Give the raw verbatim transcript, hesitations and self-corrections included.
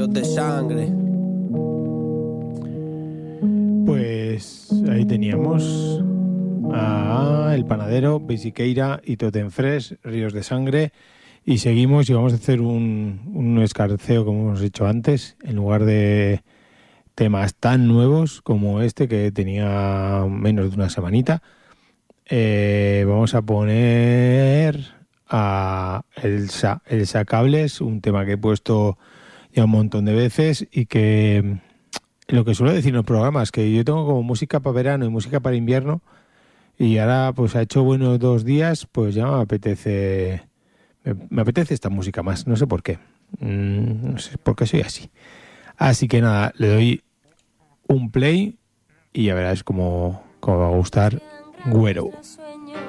ríos de sangre. Pues ahí teníamos a El Panadero, Bisiqueira y Totem Fresh, Ríos de Sangre. Y seguimos y vamos a hacer un, un escarceo, como hemos hecho antes, en lugar de temas tan nuevos como este que tenía menos de una semanita. Eh, vamos a poner a El, Sa- El Sacables, un tema que he puesto ya un montón de veces y que lo que suelo decir en los programas, que yo tengo como música para verano y música para invierno, y ahora pues ha hecho buenos dos días, pues ya me apetece me, me apetece esta música más, no sé por qué, mm, no sé por qué soy así. Así que nada, le doy un play y ya verás cómo, cómo va a gustar Güero.